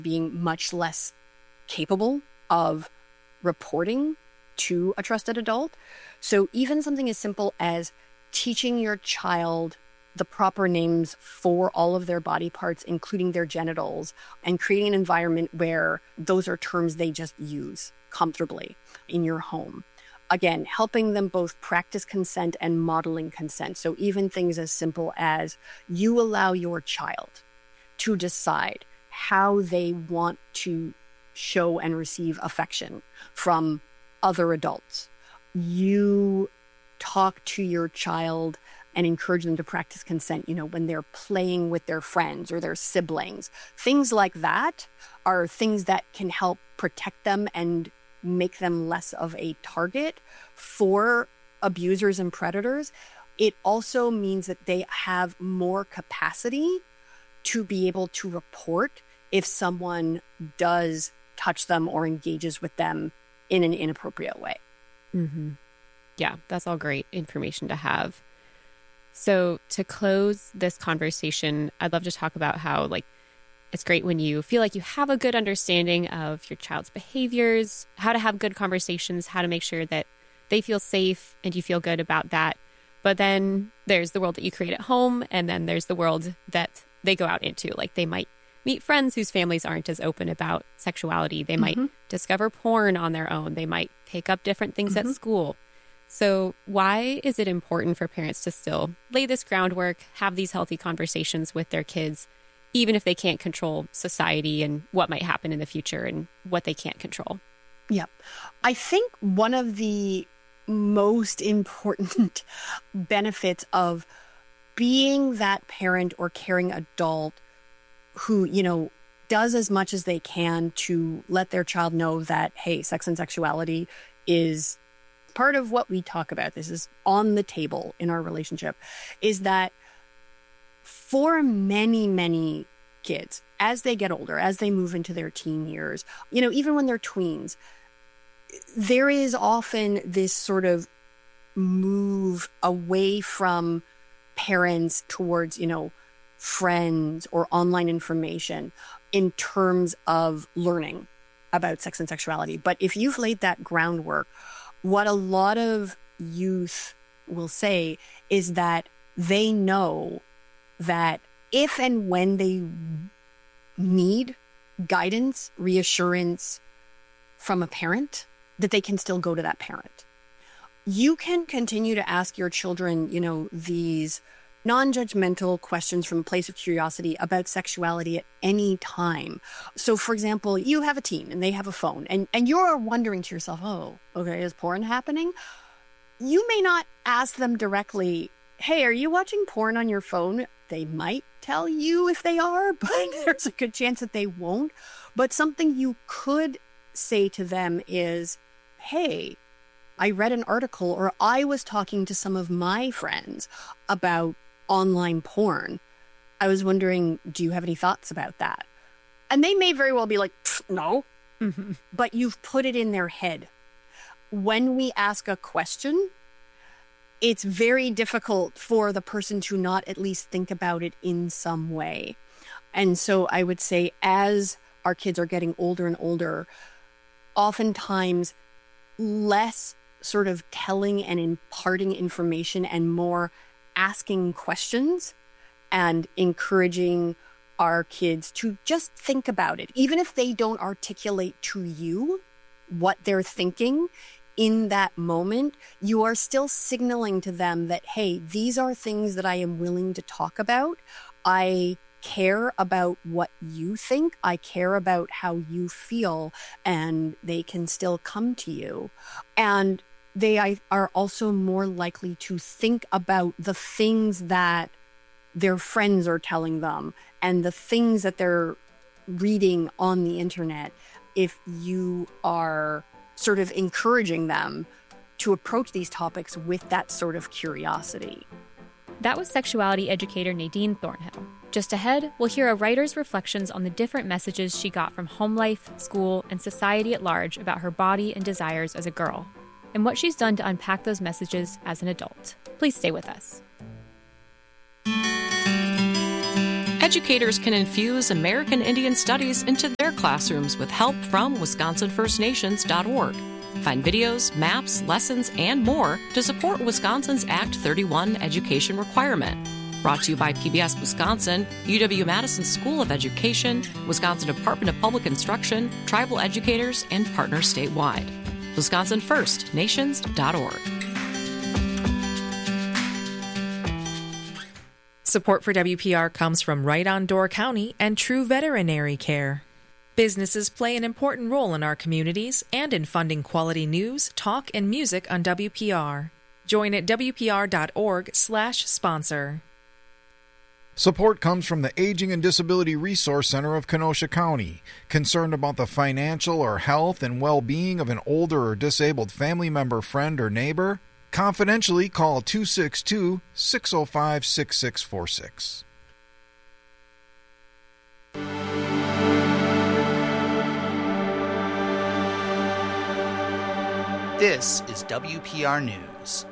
being much less capable of reporting to a trusted adult. So even something as simple as teaching your child the proper names for all of their body parts, including their genitals, and creating an environment where those are terms they just use comfortably in your home. Again, helping them both practice consent and modeling consent. So even things as simple as you allow your child to decide how they want to show and receive affection from other adults. You talk to your child and encourage them to practice consent, when they're playing with their friends or their siblings. Things like that are things that can help protect them and make them less of a target for abusers and predators. It also means that they have more capacity to be able to report if someone does touch them or engages with them in an inappropriate way. Mm-hmm. Yeah, that's all great information to have. So to close this conversation, I'd love to talk about how, it's great when you feel like you have a good understanding of your child's behaviors, how to have good conversations, how to make sure that they feel safe and you feel good about that. But then there's the world that you create at home, and then there's the world that they go out into. They might meet friends whose families aren't as open about sexuality. They might discover porn on their own. They might pick up different things at school. So why is it important for parents to still lay this groundwork, have these healthy conversations with their kids, even if they can't control society and what might happen in the future and what they can't control? Yeah. I think one of the most important benefits of being that parent or caring adult who, does as much as they can to let their child know that, hey, sex and sexuality is part of what we talk about. This is on the table in our relationship, is that for many, many kids, as they get older, as they move into their teen years, even when they're tweens, there is often this sort of move away from parents towards, friends or online information in terms of learning about sex and sexuality. But if you've laid that groundwork, what a lot of youth will say is that they know that if and when they need guidance, reassurance from a parent, that they can still go to that parent. You can continue to ask your children, these non-judgmental questions from a place of curiosity about sexuality at any time. So, for example, you have a teen and they have a phone and you're wondering to yourself, oh, okay, is porn happening? You may not ask them directly, hey, are you watching porn on your phone? They might tell you if they are, but there's a good chance that they won't. But something you could say to them is, hey, I read an article or I was talking to some of my friends about online porn. I was wondering, do you have any thoughts about that? And they may very well be like, no, but you've put it in their head. When we ask a question, it's very difficult for the person to not at least think about it in some way. And so I would say as our kids are getting older and older, oftentimes less sort of telling and imparting information and more asking questions and encouraging our kids to just think about it. Even if they don't articulate to you what they're thinking in that moment, you are still signaling to them that, hey, these are things that I am willing to talk about. I care about what you think. I care about how you feel, and they can still come to you. And they are also more likely to think about the things that their friends are telling them and the things that they're reading on the internet if you are sort of encouraging them to approach these topics with that sort of curiosity. That was sexuality educator Nadine Thornhill. Just ahead, we'll hear a writer's reflections on the different messages she got from home life, school, and society at large about her body and desires as a girl, and what she's done to unpack those messages as an adult. Please stay with us. educators can infuse American Indian Studies into their classrooms with help from WisconsinFirstNations.org. Find videos, maps, lessons, and more to support Wisconsin's Act 31 education requirement. Brought to you by PBS Wisconsin, UW-Madison School of Education, Wisconsin Department of Public Instruction, tribal educators, and partners statewide. WisconsinFirstNations.org. Support for WPR comes from Right on Door County and True Veterinary Care. Businesses play an important role in our communities and in funding quality news, talk, and music on WPR. Join at WPR.org/sponsor. Support comes from the Aging and Disability Resource Center of Kenosha County. Concerned about the financial or health and well-being of an older or disabled family member, friend, or neighbor? Confidentially call 262-605-6646. This is WPR News.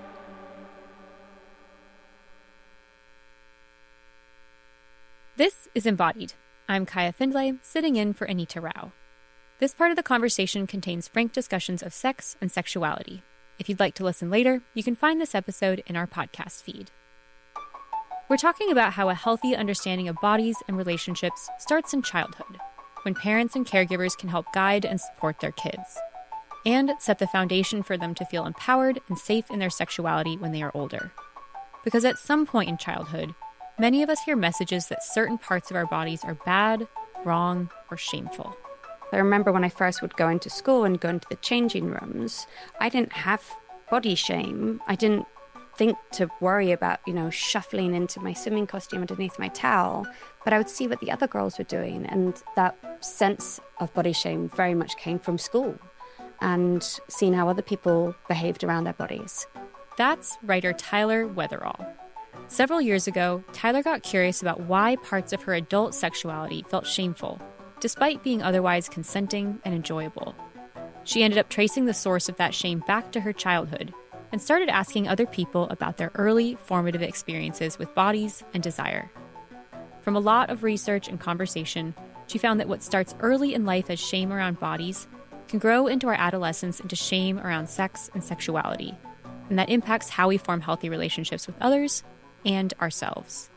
This is Embodied. I'm Kaya Findlay, sitting in for Anita Rao. This part of the conversation contains frank discussions of sex and sexuality. If you'd like to listen later, you can find this episode in our podcast feed. We're talking about how a healthy understanding of bodies and relationships starts in childhood, when parents and caregivers can help guide and support their kids, and set the foundation for them to feel empowered and safe in their sexuality when they are older. Because at some point in childhood, many of us hear messages that certain parts of our bodies are bad, wrong, or shameful. I remember when I first would go into school and go into the changing rooms, I didn't have body shame. I didn't think to worry about, shuffling into my swimming costume underneath my towel. But I would see what the other girls were doing. And that sense of body shame very much came from school and seeing how other people behaved around their bodies. That's writer Tyler Weatherall. Several years ago, Tyler got curious about why parts of her adult sexuality felt shameful, despite being otherwise consenting and enjoyable. She ended up tracing the source of that shame back to her childhood and started asking other people about their early formative experiences with bodies and desire. From a lot of research and conversation, she found that what starts early in life as shame around bodies can grow into our adolescence into shame around sex and sexuality, and that impacts how we form healthy relationships with others and ourselves.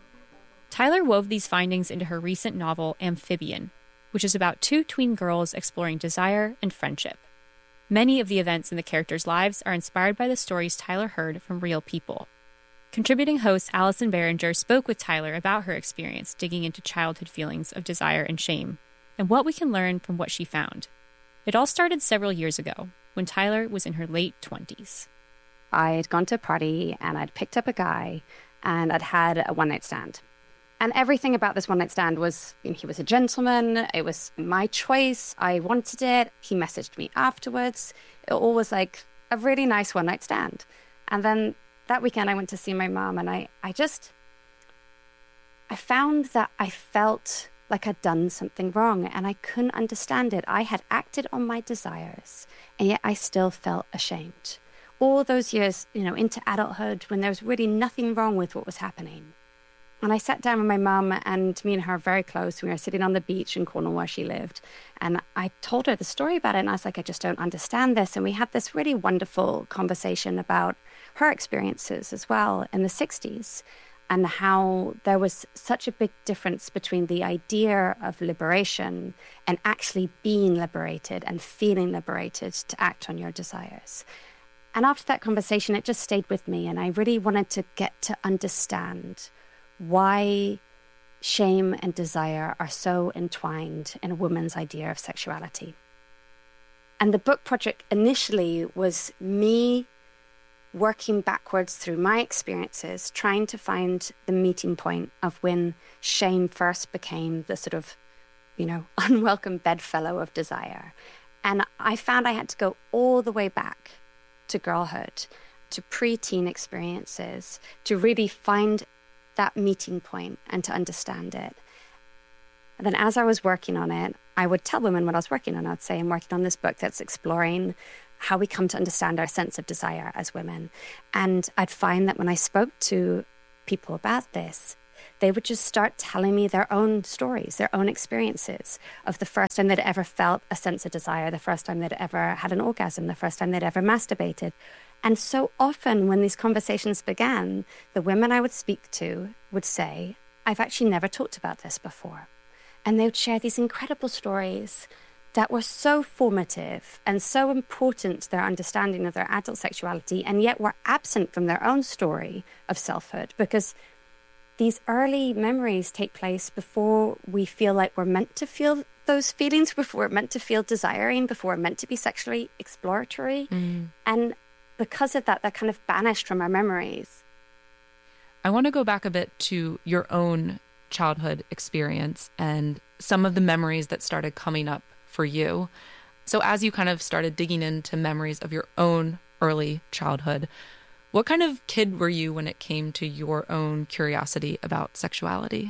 Tyler wove these findings into her recent novel, Amphibian, which is about two tween girls exploring desire and friendship. Many of the events in the characters' lives are inspired by the stories Tyler heard from real people. Contributing host Allison Behringer spoke with Tyler about her experience digging into childhood feelings of desire and shame, and what we can learn from what she found. It all started several years ago, when Tyler was in her late 20s. I had gone to a party, and I'd picked up a guy, and I'd had a one-night stand. And everything about this one-night stand was, he was a gentleman, it was my choice, I wanted it, he messaged me afterwards. It all was like a really nice one-night stand. And then that weekend I went to see my mom, and I found that I felt like I'd done something wrong, and I couldn't understand it. I had acted on my desires, and yet I still felt ashamed. All those years, into adulthood, when there was really nothing wrong with what was happening. And I sat down with my mum, and me and her are very close. We were sitting on the beach in Cornwall where she lived. And I told her the story about it, and I was like, I just don't understand this. And we had this really wonderful conversation about her experiences as well in the 60s, and how there was such a big difference between the idea of liberation and actually being liberated and feeling liberated to act on your desires. And after that conversation, it just stayed with me, and I really wanted to get to understand why shame and desire are so entwined in a woman's idea of sexuality. And the book project initially was me working backwards through my experiences, trying to find the meeting point of when shame first became the sort of, unwelcome bedfellow of desire. And I found I had to go all the way back to girlhood, to preteen experiences, to really find that meeting point and to understand it. And then as I was working on it, I would tell women what I was working on. I'd say, I'm working on this book that's exploring how we come to understand our sense of desire as women. And I'd find that when I spoke to people about this, they would just start telling me their own stories, their own experiences of the first time they'd ever felt a sense of desire, the first time they'd ever had an orgasm, the first time they'd ever masturbated. And so often when these conversations began, the women I would speak to would say, I've actually never talked about this before. And they would share these incredible stories that were so formative and so important to their understanding of their adult sexuality, and yet were absent from their own story of selfhood, because these early memories take place before we feel like we're meant to feel those feelings, before we're meant to feel desiring, before we're meant to be sexually exploratory. And because of that, they're kind of banished from our memories. I want to go back a bit to your own childhood experience and some of the memories that started coming up for you. So as you kind of started digging into memories of your own early childhood, what kind of kid were you when it came to your own curiosity about sexuality?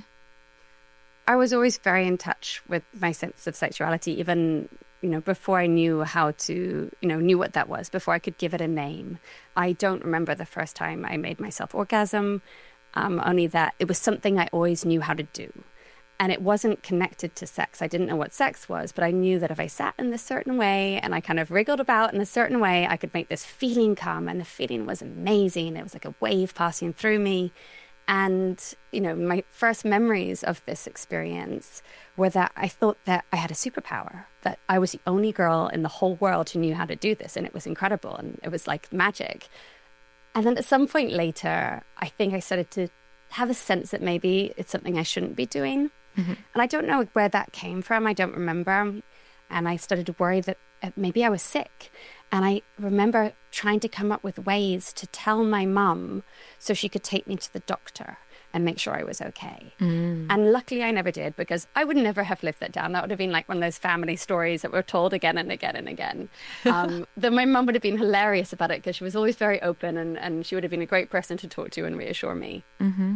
I was always very in touch with my sense of sexuality, even, before I knew how to, knew what that was, before I could give it a name. I don't remember the first time I made myself orgasm, only that it was something I always knew how to do. And it wasn't connected to sex. I didn't know what sex was, but I knew that if I sat in this certain way and I kind of wriggled about in a certain way, I could make this feeling come. And the feeling was amazing. It was like a wave passing through me. And, my first memories of this experience were that I thought that I had a superpower, that I was the only girl in the whole world who knew how to do this. And it was incredible. And it was like magic. And then at some point later, I think I started to have a sense that maybe it's something I shouldn't be doing. And I don't know where that came from. I don't remember. And I started to worry that maybe I was sick. And I remember trying to come up with ways to tell my mum so she could take me to the doctor and make sure I was okay. And luckily I never did, because I would never have lived that down. That would have been like one of those family stories that were told again and again and again. That my mum would have been hilarious about it, because she was always very open, and she would have been a great person to talk to and reassure me.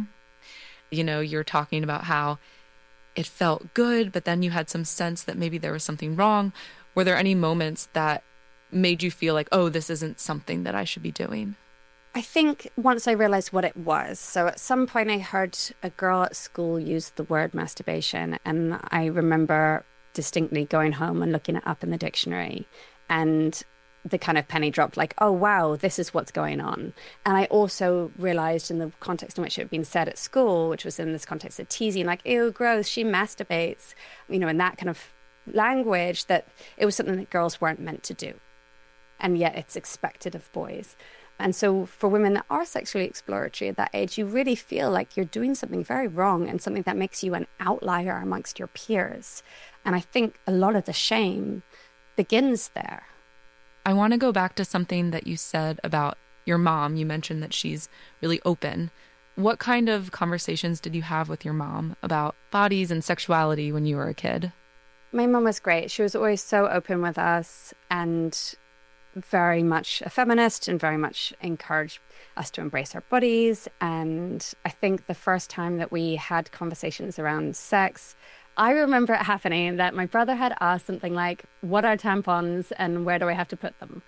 You're talking about how it felt good, but then you had some sense that maybe there was something wrong. Were there any moments that made you feel like, oh, this isn't something that I should be doing? I think once I realized what it was. So at some point I heard a girl at school use the word masturbation, and I remember distinctly going home and looking it up in the dictionary, and the kind of penny dropped, like, oh, wow, this is what's going on. And I also realized in the context in which it had been said at school, which was in this context of teasing, like, ew, gross, she masturbates, in that kind of language, that it was something that girls weren't meant to do. And yet it's expected of boys. And so for women that are sexually exploratory at that age, you really feel like you're doing something very wrong and something that makes you an outlier amongst your peers. And I think a lot of the shame begins there. I want to go back to something that you said about your mom. You mentioned that she's really open. What kind of conversations did you have with your mom about bodies and sexuality when you were a kid? My mom was great. She was always so open with us, and very much a feminist, and very much encouraged us to embrace our bodies. And I think the first time that we had conversations around sex, I remember it happening that my brother had asked something like, what are tampons and where do I have to put them?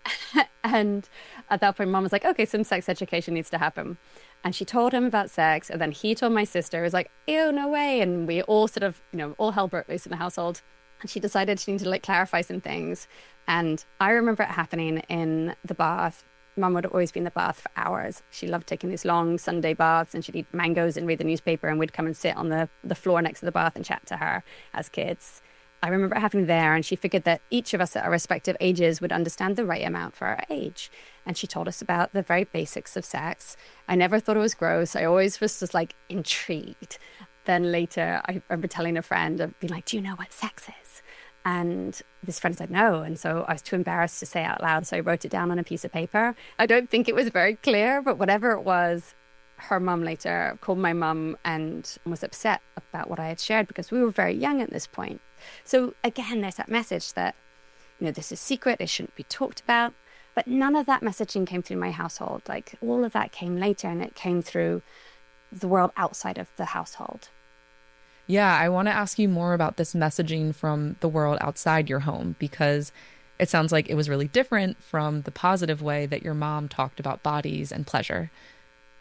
And at that point, Mom was like, okay, some sex education needs to happen. And she told him about sex. And then he told my sister. It was like, ew, no way. And we all sort of, all hell broke loose in the household. And she decided she needed to clarify some things. And I remember it happening in the bath. Mum would always be in the bath for hours. She loved taking these long Sunday baths, and she'd eat mangoes and read the newspaper, and we'd come and sit on the floor next to the bath and chat to her as kids. I remember it happening there, and she figured that each of us at our respective ages would understand the right amount for our age. And she told us about the very basics of sex. I never thought it was gross. I always was just like intrigued. Then later, I remember telling a friend, I'd be like, do you know what sex is? And this friend said no. And so I was too embarrassed to say out loud. So I wrote it down on a piece of paper. I don't think it was very clear, but whatever it was, her mum later called my mum and was upset about what I had shared, because we were very young at this point. So again, there's that message that, this is secret, it shouldn't be talked about. But none of that messaging came through my household. Like, all of that came later, and it came through the world outside of the household. Yeah, I want to ask you more about this messaging from the world outside your home, because it sounds like it was really different from the positive way that your mom talked about bodies and pleasure.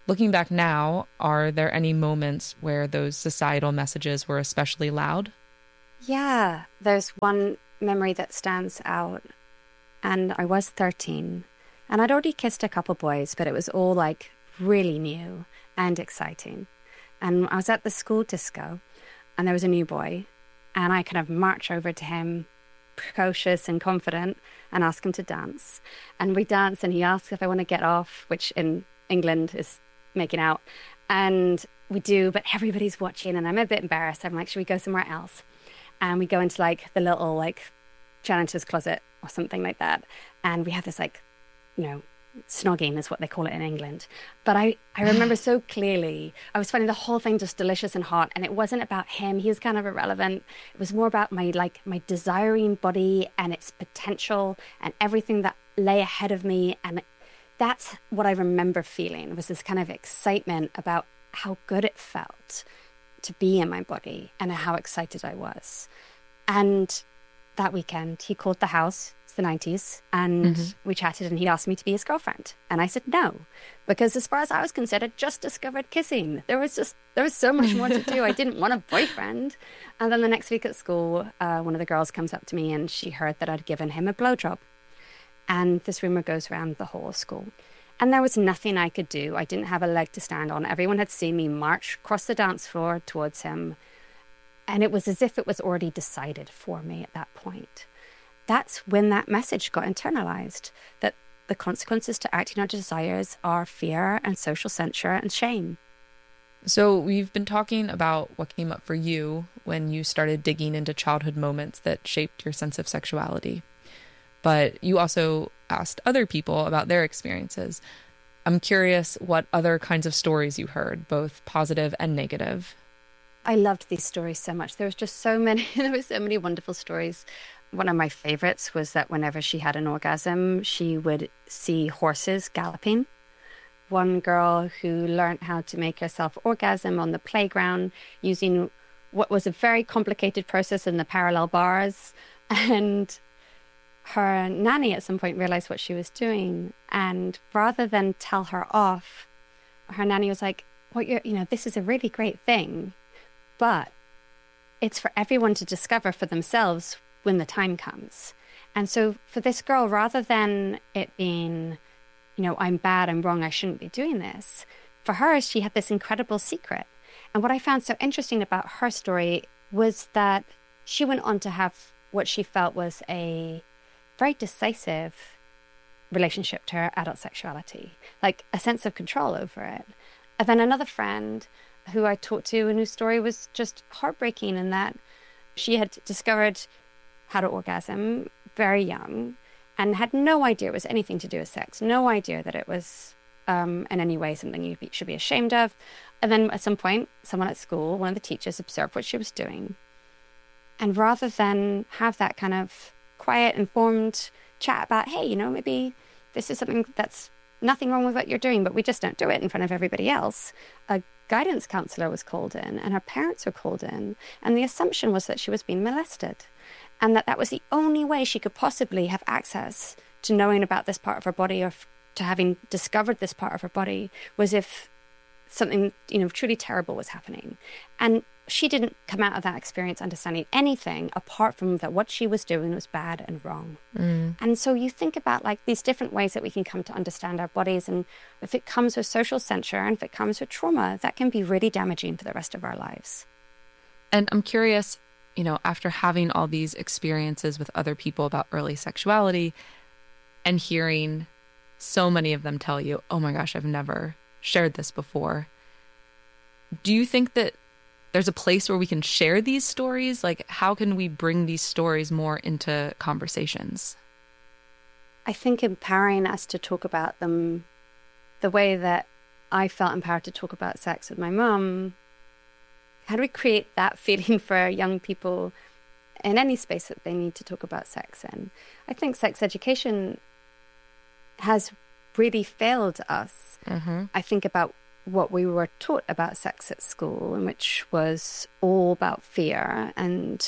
Looking back now, are there any moments where those societal messages were especially loud? Yeah, there's one memory that stands out. And I was 13. And I'd already kissed a couple boys, but it was all like really new and exciting. And I was at the school disco, and there was a new boy. And I kind of march over to him, precocious and confident, and ask him to dance. And we dance, and he asks if I want to get off, which in England is making out. And we do, but everybody's watching, and I'm a bit embarrassed. I'm like, should we go somewhere else? And we go into like the little like janitor's closet or something like that. And we have this like, snogging is what they call it in England. But I remember so clearly, I was finding the whole thing just delicious and hot. And it wasn't about him. He was kind of irrelevant. It was more about my desiring body and its potential and everything that lay ahead of me. And that's what I remember feeling, was this kind of excitement about how good it felt to be in my body and how excited I was. And that weekend, he called the house. The 90s, and we chatted, and he asked me to be his girlfriend, and I said no, because as far as I was concerned, I'd just discovered kissing. There was so much more to do. I didn't want a boyfriend. And then the next week at school, one of the girls comes up to me, and she heard that I'd given him a blowjob, and this rumor goes around the whole school. And there was nothing I could do. I didn't have a leg to stand on. Everyone had seen me march across the dance floor towards him, and it was as if it was already decided for me at that point. That's when that message got internalized, that the consequences to acting on desires are fear and social censure and shame. So we've been talking about what came up for you when you started digging into childhood moments that shaped your sense of sexuality. But you also asked other people about their experiences. I'm curious what other kinds of stories you heard, both positive and negative. I loved these stories so much. There was just so many, there were so many wonderful stories. One of my favorites was that whenever she had an orgasm, she would see horses galloping. One girl who learned how to make herself orgasm on the playground using what was a very complicated process in the parallel bars. And her nanny at some point realized what she was doing. And rather than tell her off, her nanny was like, this is a really great thing, but it's for everyone to discover for themselves when the time comes. And so for this girl, rather than it being, I'm bad, I'm wrong, I shouldn't be doing this, for her, she had this incredible secret. And what I found so interesting about her story was that she went on to have what she felt was a very decisive relationship to her adult sexuality, like a sense of control over it. And then another friend who I talked to and whose story was just heartbreaking, in that she had discovered how to orgasm very young and had no idea it was anything to do with sex, no idea that it was in any way something you should be ashamed of. And then at some point, someone at school, one of the teachers, observed what she was doing. And rather than have that kind of quiet, informed chat about, hey, maybe this is something that's nothing wrong with what you're doing, but we just don't do it in front of everybody else, a guidance counselor was called in, and her parents were called in. And the assumption was that she was being molested, and that was the only way she could possibly have access to knowing about this part of her body, or to having discovered this part of her body, was if something, truly terrible was happening. And she didn't come out of that experience understanding anything apart from that what she was doing was bad and wrong. And so you think about like these different ways that we can come to understand our bodies. And if it comes with social censure and if it comes with trauma, that can be really damaging for the rest of our lives. And I'm curious, after having all these experiences with other people about early sexuality and hearing so many of them tell you, oh my gosh, I've never shared this before. Do you think that there's a place where we can share these stories? Like, how can we bring these stories more into conversations? I think empowering us to talk about them the way that I felt empowered to talk about sex with my mum. How do we create that feeling for young people in any space that they need to talk about sex in? I think sex education has really failed us. I think about what we were taught about sex at school, and which was all about fear. And,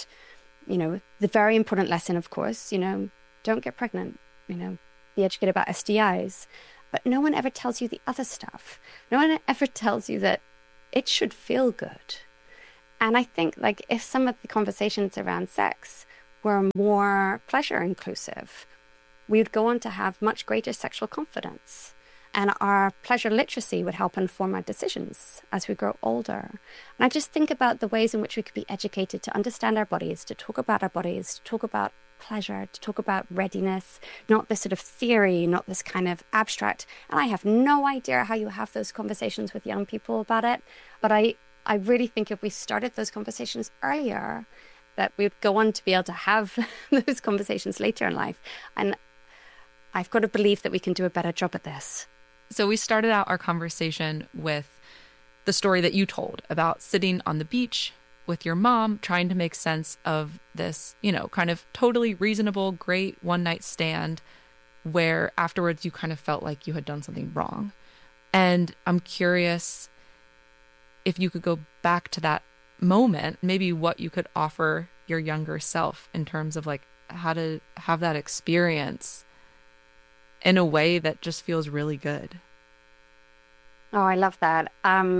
the very important lesson, of course, don't get pregnant, be educated about STIs. But no one ever tells you the other stuff. No one ever tells you that it should feel good. And I think like if some of the conversations around sex were more pleasure inclusive, we would go on to have much greater sexual confidence. And our pleasure literacy would help inform our decisions as we grow older. And I just think about the ways in which we could be educated to understand our bodies, to talk about our bodies, to talk about pleasure, to talk about readiness, not this sort of theory, not this kind of abstract. And I have no idea how you have those conversations with young people about it. But I really think if we started those conversations earlier, that we'd go on to be able to have those conversations later in life. And I've got to believe that we can do a better job at this. So we started out our conversation with the story that you told about sitting on the beach with your mom, trying to make sense of this, kind of totally reasonable, great one-night stand where afterwards you kind of felt like you had done something wrong. And I'm curious if you could go back to that moment, maybe what you could offer your younger self in terms of like how to have that experience in a way that just feels really good. Oh, I love that.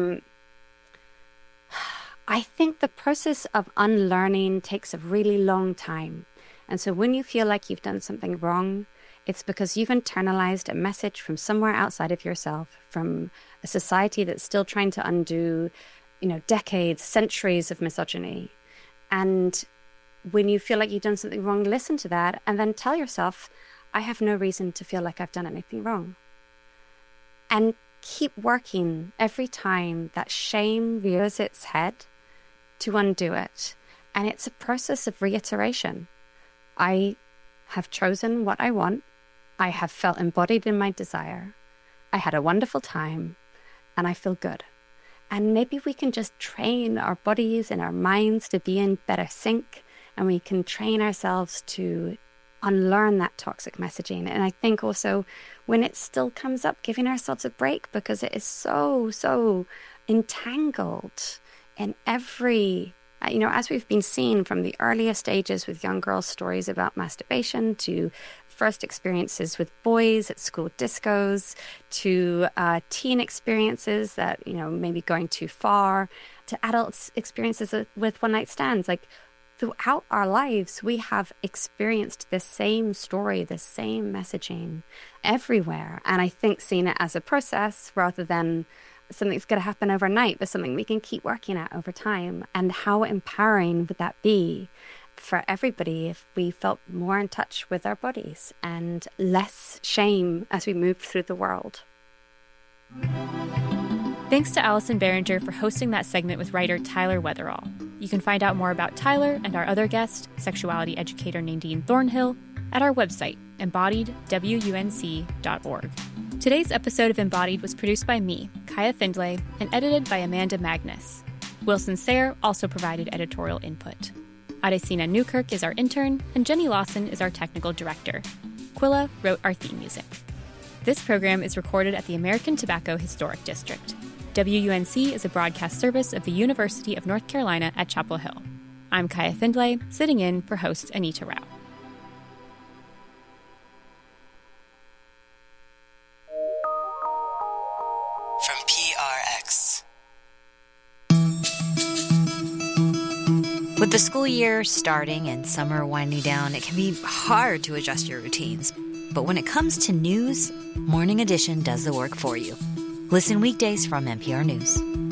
I think the process of unlearning takes a really long time. And so when you feel like you've done something wrong, it's because you've internalized a message from somewhere outside of yourself, from a society that's still trying to undo, decades, centuries of misogyny. And when you feel like you've done something wrong, listen to that and then tell yourself, I have no reason to feel like I've done anything wrong. And keep working every time that shame rears its head to undo it. And it's a process of reiteration. I have chosen what I want. I have felt embodied in my desire. I had a wonderful time and I feel good. And maybe we can just train our bodies and our minds to be in better sync, and we can train ourselves to unlearn that toxic messaging. And I think also when it still comes up, giving ourselves a break, because it is so entangled in every, as we've been seeing from the earliest stages with young girls' stories about masturbation, to first experiences with boys at school discos, to teen experiences that, maybe going too far, to adults' experiences with one-night stands. Like, throughout our lives, we have experienced the same story, the same messaging everywhere. And I think seeing it as a process rather than something that's going to happen overnight, but something we can keep working at over time. And how empowering would that be for everybody if we felt more in touch with our bodies and less shame as we move through the world? Thanks to Allison Behringer for hosting that segment with writer Tyler Weatherall. You can find out more about Tyler and our other guest, sexuality educator Nadine Thornhill, at our website, embodiedwunc.org. Today's episode of Embodied was produced by me, Kaya Findlay, and edited by Amanda Magnus. Wilson Sayre also provided editorial input. Adesina Newkirk is our intern, and Jenny Lawson is our technical director. Quilla wrote our theme music. This program is recorded at the American Tobacco Historic District. WUNC is a broadcast service of the University of North Carolina at Chapel Hill. I'm Kaya Findlay, sitting in for host Anita Rao. From PRX. With the school year starting and summer winding down, it can be hard to adjust your routines. But when it comes to news, Morning Edition does the work for you. Listen weekdays from NPR News.